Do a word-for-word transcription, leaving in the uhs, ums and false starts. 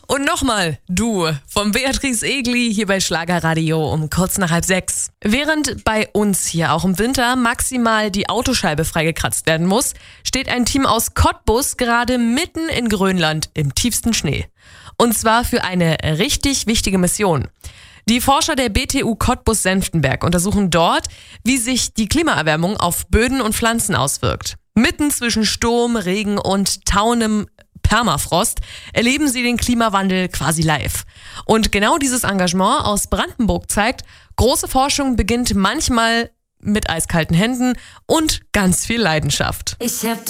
Und nochmal du von Beatrice Egli hier bei Schlagerradio um kurz nach halb sechs. Während bei uns hier auch im Winter maximal die Autoscheibe freigekratzt werden muss, steht ein Team aus Cottbus gerade mitten in Grönland im tiefsten Schnee. Und zwar für eine richtig wichtige Mission. Die Forscher der B T U Cottbus-Senftenberg untersuchen dort, wie sich die Klimaerwärmung auf Böden und Pflanzen auswirkt. Mitten zwischen Sturm, Regen und tauendem Permafrost erleben sie den Klimawandel quasi live. Und genau dieses Engagement aus Brandenburg zeigt, große Forschung beginnt manchmal mit eiskalten Händen und ganz viel Leidenschaft. Ich hab